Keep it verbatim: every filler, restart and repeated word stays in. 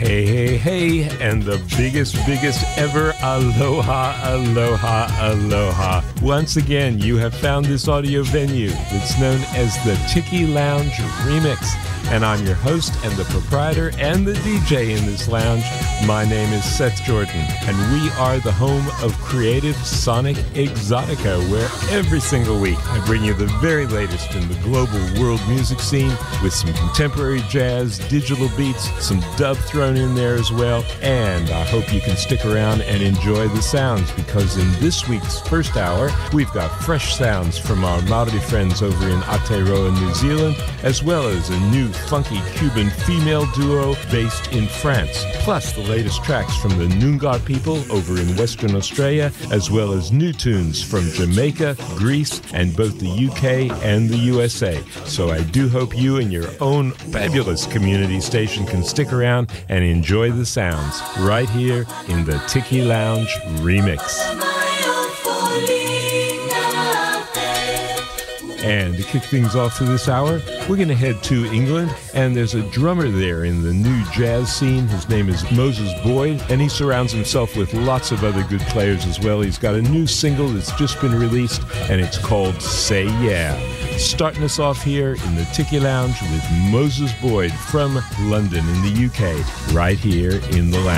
Hey, hey, hey, and the biggest, biggest ever aloha, aloha, aloha. Once again, you have found this audio venue that's known as the Tiki Lounge Remix. And I'm your host and the proprietor and the D J in this lounge. My name is Seth Jordan, and we are the home of Creative Sonic Exotica, where every single week I bring you the very latest in the global world music scene with some contemporary jazz, digital beats, some dub thrown in there as well. And I hope you can stick around and enjoy the sounds, because in this week's first hour, we've got fresh sounds from our Maori friends over in Aotearoa, New Zealand, as well as a new funky Cuban female duo based in France, plus the latest tracks from the Noongar people over in Western Australia, as well as new tunes from Jamaica, Greece, and both the U K and the U S A. So I do hope you and your own fabulous community station can stick around and enjoy the sounds right here in the Tiki Lounge Remix. And to kick things off for this hour, we're going to head to England, and there's a drummer there in the new jazz scene. His name is Moses Boyd, and he surrounds himself with lots of other good players as well. He's got a new single that's just been released, and it's called Say Yeah. Starting us off here in the Tiki Lounge with Moses Boyd from London in the U K, right here in the lounge.